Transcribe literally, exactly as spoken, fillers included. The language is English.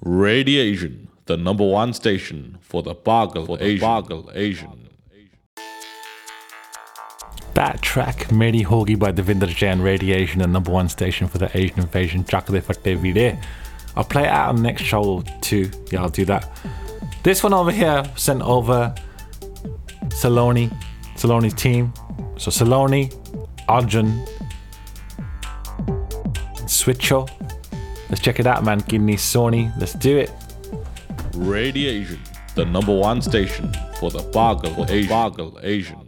Radiation, the number one station for the Bargal Asian. Bargal Asian. That track, Meri Hogi by Devinder Jain, Radiation, the number one station for the Asian invasion. Chakde Fatte Vide. I'll play it out on the next show too. Yeah, I'll do that. This one over here, sent over Saloni, Saloni's team. So Saloni, Arjun, Switcho. Let's check it out, man. Kidney Sony. Let's do it. Radiation, the number one station for the Bargal Asian. Bargal Asian.